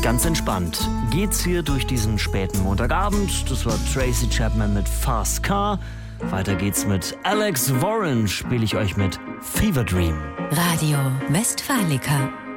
Ganz entspannt geht's hier durch diesen späten Montagabend. Das war Tracy Chapman mit Fast Car. Weiter geht's mit Alex Warren, spiele ich euch mit Fever Dream. Radio Westfalica.